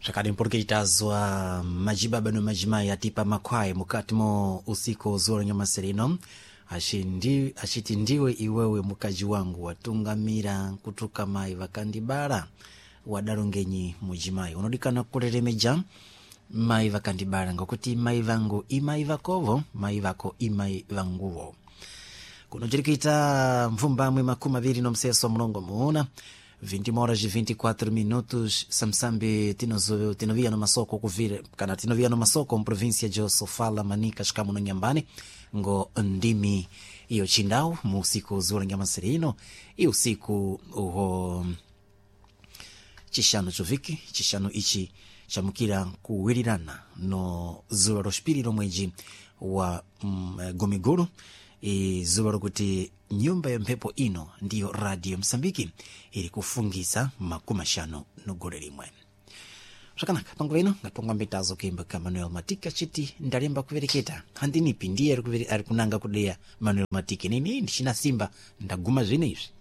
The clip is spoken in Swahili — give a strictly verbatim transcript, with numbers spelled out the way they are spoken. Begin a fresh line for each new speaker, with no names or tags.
Shakari mporke itazwa majibaba no majimai atipa makwai mukati mo usiku zoro nyama serino. Ashindi, ashiti ndiwe iwewe mukaji wangu watungamira kutuka mai vakandibara wadarungenyi mujimai. Unodikana kurere meja mai vakandibara ngokuti mai vangu imai vakovo mai vako imai vanguvo. Kuno jirikita mvumba mwe makuma viri no mseso mlongo muona. vinte horas e vinte e quatro minutos. Samsambi tinozo tinovia no masoko kuvire kana tinovia no masoko mu província de Sofala Manica shikamu no Nyambani ngo ndimi iyo chindau mu usiku zura nyama serino iyo usiku uho chishano choviki chishano ichi chamukira kuwirirana no zura rospiri romweji wa mm, Gomiguru e zuwa kuti nyumba ya mpepo ino ndiyo Radio Msambiki ili kufungisa makumashano nugore limwe. Shakanaka pangu ino ngatonga mbitazo kimba Manuel Matika chiti ndalemba kuvereketa handini pindia ari kunanga kudea Manuel Matiki nini ndishina simba ndaguma zvine izvi.